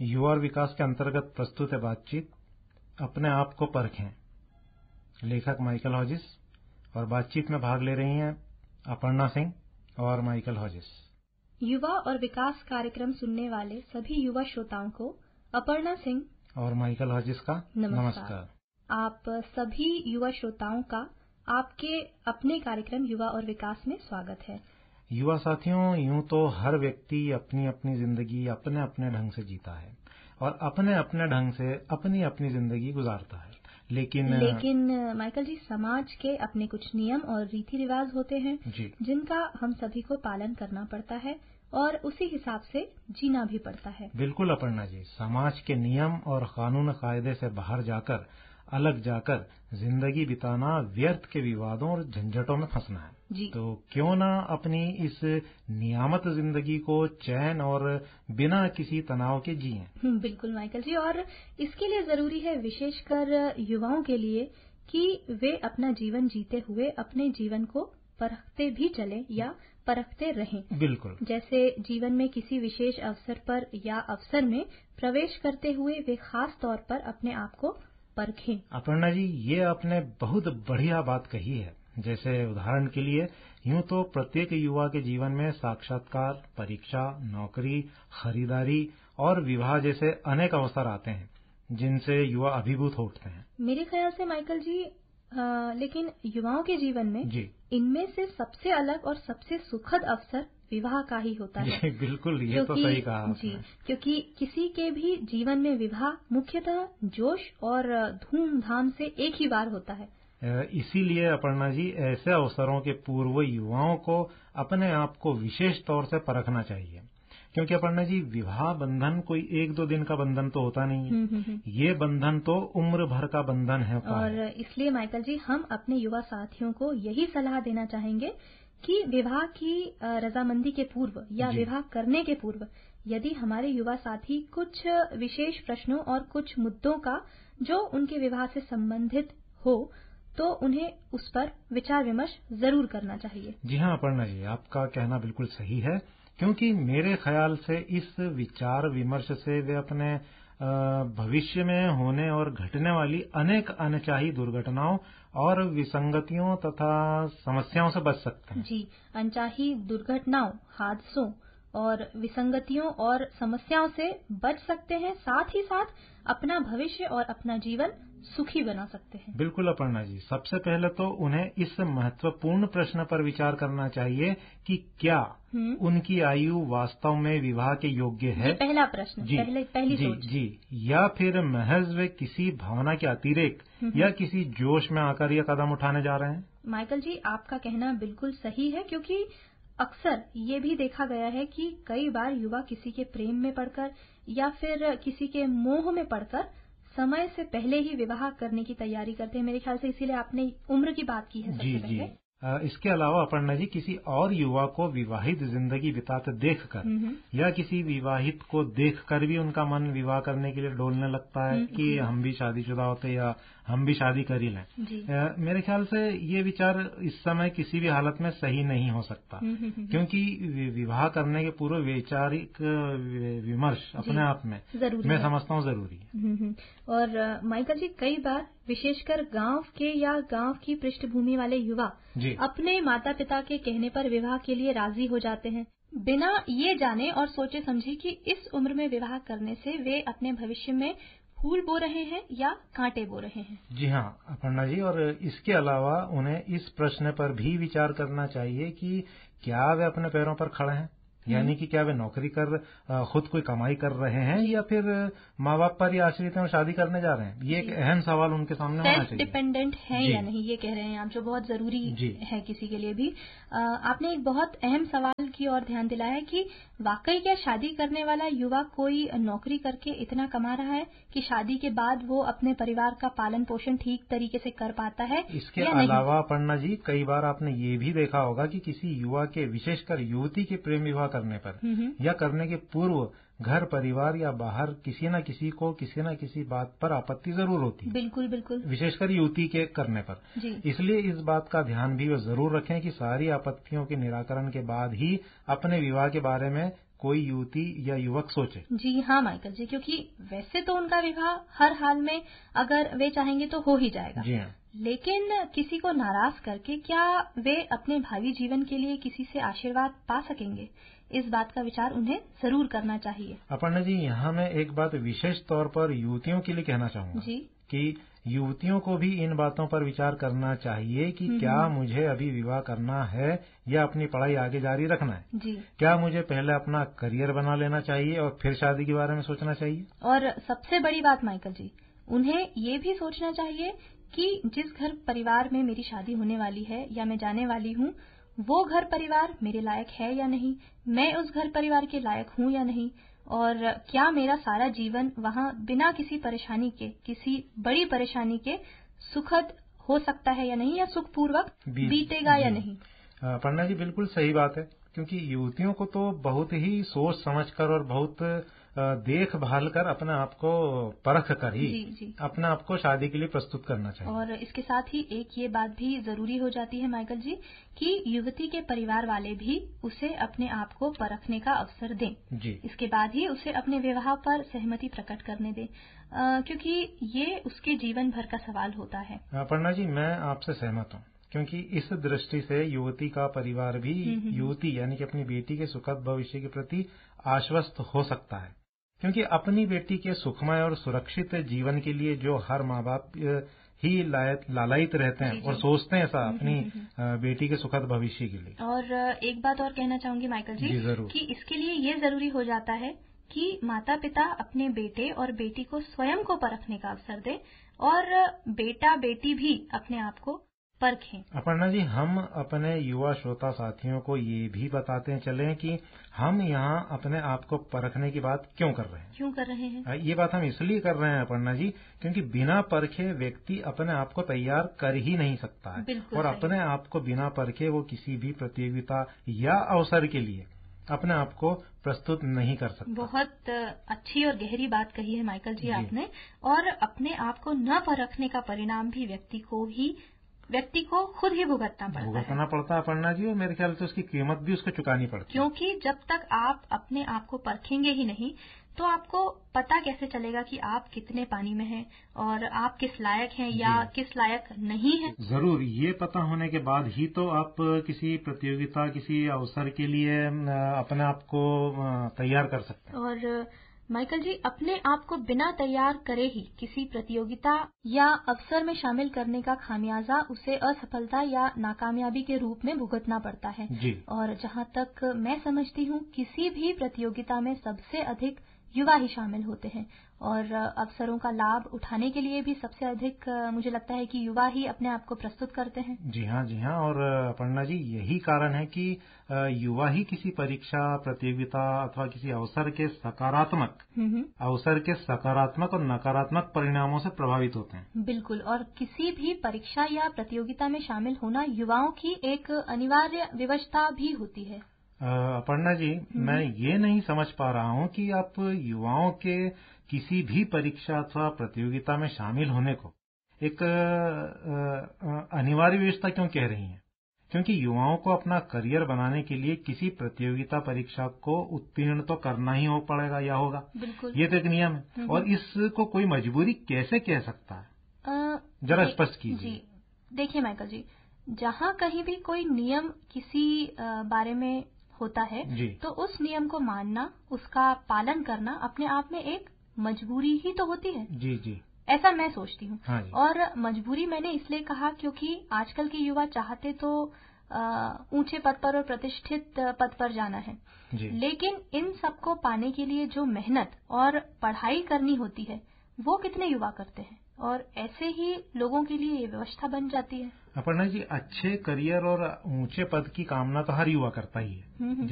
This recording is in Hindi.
युवा और विकास के अंतर्गत प्रस्तुत है बातचीत अपने आप को परखें। लेखक माइकल हॉजिस और बातचीत में भाग ले रही हैं अपर्णा सिंह और माइकल हॉजिस। युवा और विकास कार्यक्रम सुनने वाले सभी युवा श्रोताओं को अपर्णा सिंह और माइकल हॉजिस का नमस्कार। आप सभी युवा श्रोताओं का आपके अपने कार्यक्रम युवा और विकास में स्वागत है। युवा साथियों, यूं तो हर व्यक्ति अपनी अपनी जिंदगी अपने अपने ढंग से जीता है और अपने अपने ढंग से अपनी अपनी जिंदगी गुजारता है, लेकिन माइकल जी, समाज के अपने कुछ नियम और रीति रिवाज होते हैं जिनका हम सभी को पालन करना पड़ता है और उसी हिसाब से जीना भी पड़ता है। बिल्कुल अपर्णा जी, समाज के नियम और कानून कायदे से बाहर जाकर, अलग जाकर जिंदगी बिताना व्यर्थ के विवादों और झंझटों में फंसना है जी। तो क्यों ना अपनी इस नियामत जिंदगी को चैन और बिना किसी तनाव के जिएं। बिल्कुल माइकल जी, और इसके लिए जरूरी है विशेषकर युवाओं के लिए कि वे अपना जीवन जीते हुए अपने जीवन को परखते भी चले या परखते रहें। बिल्कुल। जैसे जीवन में किसी विशेष अवसर पर या अवसर में प्रवेश करते हुए वे खास तौर पर अपने आप को परखें। अपर्णा जी, ये आपने बहुत बढ़िया बात कही है। जैसे उदाहरण के लिए यूं तो प्रत्येक युवा के जीवन में साक्षात्कार, परीक्षा, नौकरी, खरीदारी और विवाह जैसे अनेक अवसर आते हैं जिनसे युवा अभिभूत हो उठते हैं। मेरे ख्याल से माइकल जी, लेकिन युवाओं के जीवन में इनमें से सबसे अलग और सबसे सुखद अवसर विवाह का ही होता है। बिल्कुल, ये तो सही कहा जी, क्योंकि किसी के भी जीवन में विवाह मुख्यतः जोश और धूमधाम से एक ही बार होता है। इसीलिए अपर्णा जी, ऐसे अवसरों के पूर्व युवाओं को अपने आप को विशेष तौर से परखना चाहिए, क्योंकि अपर्णा जी, विवाह बंधन कोई एक दो दिन का बंधन तो होता नहीं है। ये बंधन तो उम्र भर का बंधन है। और इसलिए माइकल जी, हम अपने युवा साथियों को यही सलाह देना चाहेंगे कि विवाह की रजामंदी के पूर्व या विवाह करने के पूर्व यदि हमारे युवा साथी कुछ विशेष प्रश्नों और कुछ मुद्दों का जो उनके विवाह से संबंधित हो तो उन्हें उस पर विचार विमर्श जरूर करना चाहिए। जी हाँ अपर्णा जी, आपका कहना बिल्कुल सही है, क्योंकि मेरे ख्याल से इस विचार विमर्श से वे अपने भविष्य में होने और घटने वाली अनेक अनचाही दुर्घटनाओं और विसंगतियों तथा समस्याओं से बच सकते हैं। जी, अनचाही दुर्घटनाओं, हादसों और विसंगतियों और समस्याओं से बच सकते हैं, साथ ही साथ अपना भविष्य और अपना जीवन सुखी बना सकते हैं। बिल्कुल अपर्णा जी, सबसे पहले तो उन्हें इस महत्वपूर्ण प्रश्न पर विचार करना चाहिए कि क्या उनकी आयु वास्तव में विवाह के योग्य है। पहला प्रश्न, पहली सोच। जी, या फिर महज वे किसी भावना के अतिरेक या किसी जोश में आकर यह कदम उठाने जा रहे हैं। माइकल जी, आपका कहना बिल्कुल सही है, क्योंकि अक्सर ये भी देखा गया है कि कई बार युवा किसी के प्रेम में पड़कर या फिर किसी के मोह में पड़कर समय से पहले ही विवाह करने की तैयारी करते हैं। मेरे ख्याल से इसीलिए आपने उम्र की बात की है सबसे पहले। इसके अलावा अपर्णा जी, किसी और युवा को विवाहित जिंदगी बिताते देखकर या किसी विवाहित को देखकर भी उनका मन विवाह करने के लिए डोलने लगता है कि हम भी शादीशुदा होते या हम भी शादी कर ही लें। मेरे ख्याल से ये विचार इस समय किसी भी हालत में सही नहीं हो सकता, क्योंकि विवाह करने के पूर्व वैचारिक विमर्श अपने आप में मैं समझता हूँ जरूरी है। और माइकल जी, कई बार विशेषकर गांव के या गांव की पृष्ठभूमि वाले युवा अपने माता पिता के कहने पर विवाह के लिए राजी हो जाते हैं, बिना ये जाने और सोचे समझे कि इस उम्र में विवाह करने से वे अपने भविष्य में फूल बो रहे हैं या कांटे बो रहे हैं। जी हाँ अपर्णा जी, और इसके अलावा उन्हें इस प्रश्न पर भी विचार करना चाहिए कि क्या वे अपने पैरों पर खड़े हैं, यानी कि क्या वे नौकरी कर खुद कोई कमाई कर रहे हैं या फिर माँ बाप पर ही आश्रित हैं और शादी करने जा रहे हैं। ये एक अहम सवाल उनके सामने होना चाहिए। सेल्फ डिपेंडेंट है या नहीं, ये कह रहे हैं आप, जो बहुत जरूरी है किसी के लिए भी। आपने एक बहुत अहम सवाल की ओर ध्यान दिलाया है कि वाकई क्या शादी करने वाला युवा कोई नौकरी करके इतना कमा रहा है कि शादी के बाद वो अपने परिवार का पालन पोषण ठीक तरीके से कर पाता है। इसके अलावा पन्ना जी, कई बार आपने ये भी देखा होगा कि किसी युवा के, विशेषकर युवती के प्रेम विवाह करने पर या करने के पूर्व घर परिवार या बाहर किसी न किसी को किसी न किसी बात पर आपत्ति जरूर होती है। बिल्कुल बिल्कुल, विशेषकर युवती के करने पर। इसलिए इस बात का ध्यान भी वो जरूर रखें कि सारी आपत्तियों के निराकरण के बाद ही अपने विवाह के बारे में कोई युवती या युवक सोचे। जी हाँ माइकल जी, क्योंकि वैसे तो उनका विवाह हर हाल में अगर वे चाहेंगे तो हो ही जाएगा। जी हाँ। लेकिन किसी को नाराज करके क्या वे अपने भावी जीवन के लिए किसी से आशीर्वाद पा सकेंगे? इस बात का विचार उन्हें जरूर करना चाहिए। अपर्णा जी, यहाँ मैं एक बात विशेष तौर पर युवतियों के लिए कहना चाहूंगा जी। कि युवतियों को भी इन बातों पर विचार करना चाहिए कि क्या मुझे अभी विवाह करना है या अपनी पढ़ाई आगे जारी रखना है। जी। क्या मुझे पहले अपना करियर बना लेना चाहिए और फिर शादी के बारे में सोचना चाहिए। और सबसे बड़ी बात माइकल जी, उन्हें ये भी सोचना चाहिए कि जिस घर परिवार में मेरी शादी होने वाली है या मैं जाने वाली हूँ, वो घर परिवार मेरे लायक है या नहीं, मैं उस घर परिवार के लायक हूँ या नहीं, और क्या मेरा सारा जीवन वहाँ बिना किसी परेशानी के, किसी बड़ी परेशानी के सुखद हो सकता है या नहीं, या सुखपूर्वक बीतेगा या नहीं। अपर्णा जी, बिल्कुल सही बात है, क्योंकि युवतियों को तो बहुत ही सोच समझकर और बहुत देखभाल कर अपने आप को परख कर ही अपने आप को शादी के लिए प्रस्तुत करना चाहिए। और इसके साथ ही एक ये बात भी जरूरी हो जाती है माइकल जी कि युवती के परिवार वाले भी उसे अपने आप को परखने का अवसर दें। जी। इसके बाद ही उसे अपने विवाह पर सहमति प्रकट करने दें, क्योंकि ये उसके जीवन भर का सवाल होता है। अपर्णा जी, मैं आपसे सहमत हूँ, क्योंकि इस दृष्टि से युवती का परिवार भी युवती यानी कि अपनी बेटी के सुखद भविष्य के प्रति आश्वस्त हो सकता है, क्योंकि अपनी बेटी के सुखमय और सुरक्षित जीवन के लिए जो हर माँ बाप ही लालायित रहते हैं और सोचते हैं ऐसा अपनी बेटी के सुखद भविष्य के लिए। और एक बात और कहना चाहूंगी माइकल जी, कि इसके लिए ये जरूरी हो जाता है कि माता पिता अपने बेटे और बेटी को स्वयं को परखने का अवसर दे और बेटा बेटी भी अपने आप को परखें। अपर्णा जी, हम अपने युवा श्रोता साथियों को ये भी बताते चलें कि हम यहाँ अपने आप को परखने की बात क्यों कर रहे हैं। ये बात हम इसलिए कर रहे हैं अपर्णा जी, क्योंकि बिना परखे व्यक्ति अपने आप को तैयार कर ही नहीं सकता है, और अपने आप को बिना परखे वो किसी भी प्रतियोगिता या अवसर के लिए अपने आप को प्रस्तुत नहीं कर सकता। बहुत अच्छी और गहरी बात कही है माइकल जी आपने। और अपने आप को न परखने का परिणाम भी व्यक्ति को खुद ही भुगतना पड़ता है अपर्णा जी, और मेरे ख्याल से उसकी कीमत भी उसको चुकानी पड़ती है, क्योंकि जब तक आप अपने आप को परखेंगे ही नहीं तो आपको पता कैसे चलेगा कि आप कितने पानी में हैं और आप किस लायक हैं या किस लायक नहीं हैं। जरूर ये पता होने के बाद ही तो आप किसी प्रतियोगिता, किसी अवसर के लिए अपने आप को तैयार कर सकते हैं। और माइकल जी, अपने आप को बिना तैयार करे ही किसी प्रतियोगिता या अवसर में शामिल करने का खामियाजा उसे असफलता या नाकामयाबी के रूप में भुगतना पड़ता है। जी। और जहाँ तक मैं समझती हूँ, किसी भी प्रतियोगिता में सबसे अधिक युवा ही शामिल होते हैं और अवसरों का लाभ उठाने के लिए भी सबसे अधिक मुझे लगता है कि युवा ही अपने आप को प्रस्तुत करते हैं। जी हाँ, जी हाँ। और अपर्णा जी, यही कारण है कि युवा ही किसी परीक्षा, प्रतियोगिता अथवा किसी अवसर के सकारात्मक और नकारात्मक परिणामों से प्रभावित होते हैं। बिल्कुल। और किसी भी परीक्षा या प्रतियोगिता में शामिल होना युवाओं की एक अनिवार्य विवशता भी होती है। अपर्णा जी, मैं ये नहीं समझ पा रहा हूँ कि आप युवाओं के किसी भी परीक्षा अथवा प्रतियोगिता में शामिल होने को एक अनिवार्य व्यवस्था क्यों कह रही हैं, क्योंकि युवाओं को अपना करियर बनाने के लिए किसी प्रतियोगिता परीक्षा को उत्तीर्ण तो करना ही होगा। बिल्कुल। ये तो एक नियम है, और इसको कोई मजबूरी कैसे कह सकता है, जरा स्पष्ट कीजिए। देखिए माइकल जी, जहाँ कहीं भी कोई नियम किसी बारे में होता है तो उस नियम को मानना, उसका पालन करना अपने आप में एक मजबूरी ही तो होती है। जी जी, ऐसा मैं सोचती हूँ। हाँ। और मजबूरी मैंने इसलिए कहा क्योंकि आजकल के युवा चाहते तो ऊंचे पद पर और प्रतिष्ठित पद पर जाना है, लेकिन इन सबको पाने के लिए जो मेहनत और पढ़ाई करनी होती है वो कितने युवा करते हैं, और ऐसे ही लोगों के लिए ये व्यवस्था बन जाती है। अपर्णा जी, अच्छे करियर और ऊंचे पद की कामना तो हर युवा करता ही है,